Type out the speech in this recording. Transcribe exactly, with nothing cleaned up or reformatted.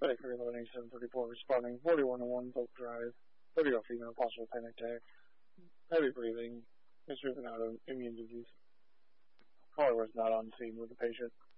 Medic three eleven eighty-seven thirty-four responding, forty-one oh one Oak Drive, thirty-year-old female, possible panic attack, heavy breathing, history of an autoimmune disease. Caller was not on scene with the patient.